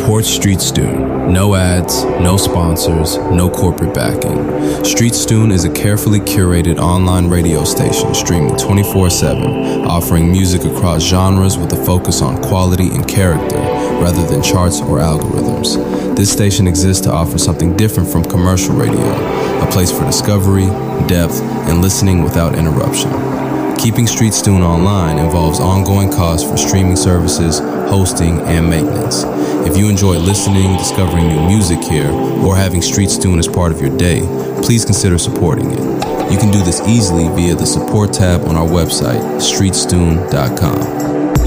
Support Street Stune. No ads, no sponsors, no corporate backing. Street Stune is a carefully curated online radio station streaming 24/7, offering music across genres with a focus on quality and character rather than charts or algorithms. This station exists to offer something different from commercial radio, a place for discovery, depth, and listening without interruption. Keeping Street Stune online involves ongoing costs for streaming services, hosting, and maintenance. If you enjoy listening, discovering new music here, or having Street Stune as part of your day, please consider supporting it. You can do this easily via the support tab on our website, streetstune.com.